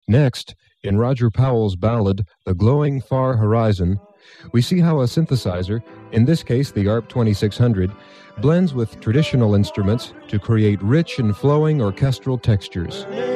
Next, in Roger Powell's ballad, The Glowing Far Horizon, we see how a synthesizer, in this case the ARP 2600, blends with traditional instruments to create rich and flowing orchestral textures.